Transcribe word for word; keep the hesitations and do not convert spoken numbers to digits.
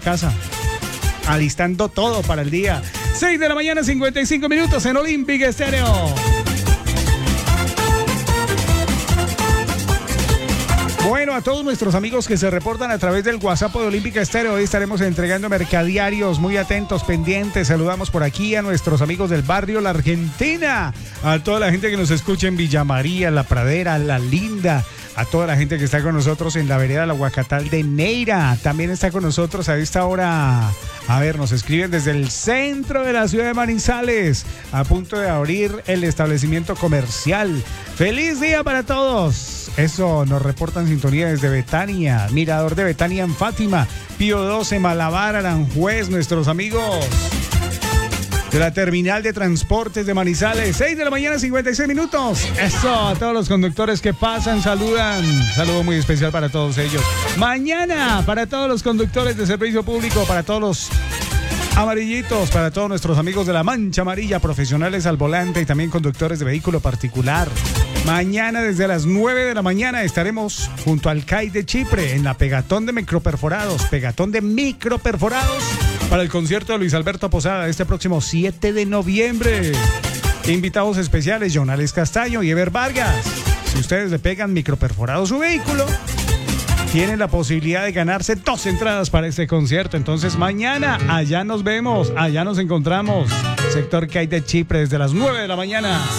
casa, alistando todo para el día. seis de la mañana, cincuenta y cinco minutos en Olympic Estéreo. Bueno, a todos nuestros amigos que se reportan a través del WhatsApp de Olímpica Estéreo, hoy estaremos entregando mercadiarios, muy atentos, pendientes. Saludamos por aquí a nuestros amigos del barrio La Argentina, a toda la gente que nos escucha en Villa María, La Pradera, La Linda, a toda la gente que está con nosotros en la vereda La Huacatal de Neira. También está con nosotros a esta hora, a ver, nos escriben desde el centro de la ciudad de Manizales, a punto de abrir el establecimiento comercial. ¡Feliz día para todos! Eso nos reportan sintonía desde Betania, Mirador de Betania en Fátima, Pío doce, Malabar, Aranjuez, nuestros amigos de la terminal de transportes de Manizales. seis de la mañana, cincuenta y seis minutos. Eso, a todos los conductores que pasan, saludan. Saludo muy especial para todos ellos. Mañana, para todos los conductores de servicio público, para todos los amarillitos, para todos nuestros amigos de la Mancha Amarilla, profesionales al volante y también conductores de vehículo particular. Mañana desde las nueve de la mañana estaremos junto al C A I de Chipre en la Pegatón de Microperforados, Pegatón de Microperforados, para el concierto de Luis Alberto Posada este próximo siete de noviembre. Invitados especiales, Jonales Castaño y Ever Vargas. Si ustedes le pegan microperforado a su vehículo, tienen la posibilidad de ganarse dos entradas para este concierto. Entonces mañana allá nos vemos, allá nos encontramos. Sector C A I de Chipre desde las nueve de la mañana.